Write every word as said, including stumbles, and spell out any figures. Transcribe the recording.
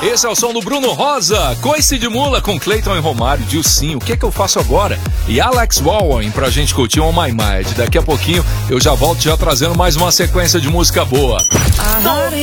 Esse é o som do Bruno Rosa, Coice de Mula com Cleiton e Romário, Dilcinho, o que é que eu faço agora? E Alex Wallen pra gente curtir On My Mind. Daqui a pouquinho eu já volto já trazendo mais uma sequência de música boa.